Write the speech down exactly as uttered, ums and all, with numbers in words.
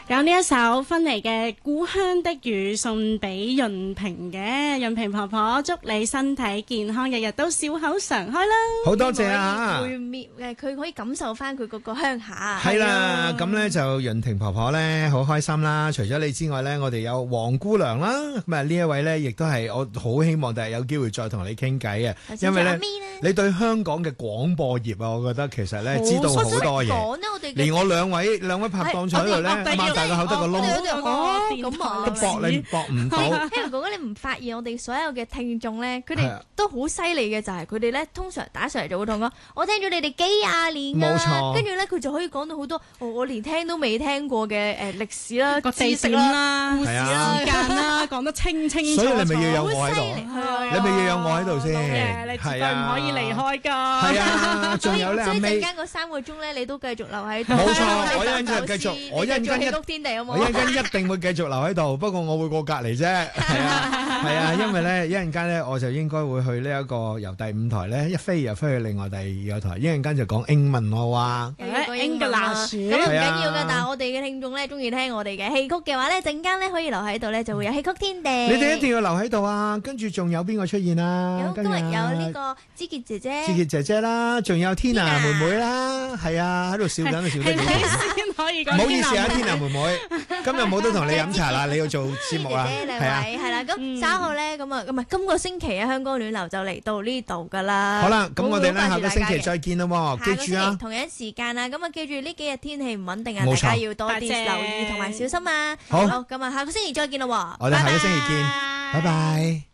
有呢一首分離嘅故鄉的雨送俾潤平嘅，潤平婆婆祝你身體健康，日日都笑口常開啦！ 好多謝啊！ 會滅誒，佢可以感受翻佢嗰個鄉下。 係啦，咁咧就潤平婆婆咧好開心啦。除咗你之外咧，我哋有黃姑娘啦。咁啊呢一位咧，亦都係我好希望第日有機會再同你傾偈啊。因為咧，你對香港嘅廣播業啊，我覺得其實咧知道好多嘢。連我兩位兩位拍檔坐喺度咧，擘大個口得個窿。 哦，咁啊， 都搏你搏唔到。 希望哥哥你唔發現我哋所有嘅聽眾咧，佢哋都好犀利嘅，就係佢哋咧通常打上嚟就會同我，我聽咗你哋幾廿年啊，冇錯。跟住咧佢就可以講到好多我連聽都未聽過嘅誒歷史啦、知識啦、故事啦、時間啦，講得清清楚楚。 所以你咪要有我喺度，你咪要有我喺度先， 你絕對唔可以離開㗎。 係啊，仲有咧， 所以陣間嗰三個鐘咧，你都繼續留喺度。 冇錯，我一陣間繼續，我一陣間一我一陣間一定會繼續留喺度，不過我會過隔離啫。係啊，係啊，因為咧一陣間咧我就應該會去呢一個由第五台咧一飛又飛去另外第二個台，一陣間就講英文咯喎。 英嘅拿樹咁唔緊要㗎，但係我哋嘅聽眾咧中意聽我哋嘅戲曲嘅話咧，陣間咧可以留喺度咧就會有戲曲天地。 你哋一定要留喺度啊！跟住仲有邊個出現啊？ 今日有呢個芝潔姐姐， 芝潔姐姐啦，仲有天娜妹妹啦，係啊，喺度笑緊，笑得幾好。 先可以講。 唔好意思啊，天娜妹妹，今日冇得同你飲茶啦，你要做節目啊， 係啊，係啦，咁稍後咧，咁啊，咁啊，今個星期啊，香港暖流就嚟到呢度噶啦。 好啦，咁我哋咧下個星期再見啦喎，記住啊， 同樣時間啊，咁啊，記住呢幾日天氣唔穩定啊，大家要多啲留意同埋小心啊。 好， 咁啊，下個星期再見啦喎， 我哋下個星期見，拜拜。